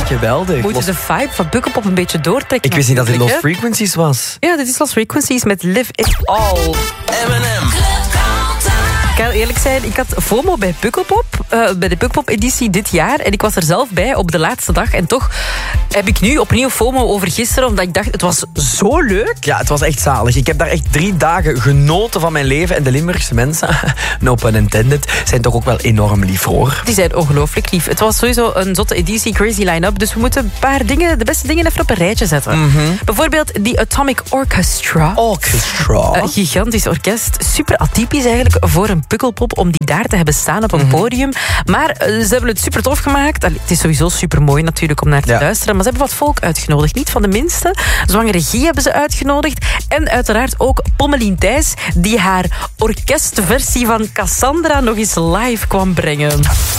geweldig. Moeten de vibe van Pukkelpop een beetje doortrekken. Ik wist niet dat dit Lost natuurlijk, hè? Frequencies was. Ja, dit is Lost Frequencies met Live It All. M&M. Ik kan eerlijk zijn, ik had FOMO bij Pukkelpop, bij de Pukkelpop-editie dit jaar. En ik was er zelf bij op de laatste dag. En toch heb ik nu opnieuw FOMO over gisteren, omdat ik dacht, het was zo leuk. Ja, het was echt zalig. Ik heb daar echt 3 dagen genoten van mijn leven. En de Limburgse mensen, no pun intended, zijn toch ook wel enorm lief, hoor. Die zijn ongelooflijk lief. Het was sowieso een zotte editie, crazy line-up. Dus we moeten een paar dingen, de beste dingen even op een rijtje zetten. Bijvoorbeeld die Atomic Orchestra. Orchestra. Gigantisch orkest. Super atypisch eigenlijk voor een Pukkelpop om die daar te hebben staan op een podium. Maar ze hebben het super tof gemaakt. Allee, het is sowieso super mooi natuurlijk om naar te luisteren. Maar ze hebben wat volk uitgenodigd. Niet van de minste. Zwangere Guy hebben ze uitgenodigd. En uiteraard ook Pommelien Thijs, die haar orkestversie van Cassandra nog eens live kwam brengen.